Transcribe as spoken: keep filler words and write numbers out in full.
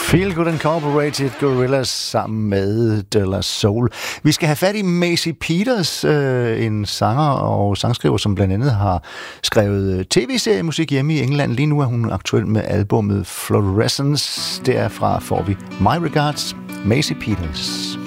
Feel Good Incorporated, Gorillaz sammen med De La Soul. Vi skal have fat i Macy Peters, øh, en sanger og sangskriver, som blandt andet har skrevet tv-seriemusik hjemme i England. Lige nu er hun aktuel med albumet Fluorescence. Derfra får vi My Regards, Macy Peters.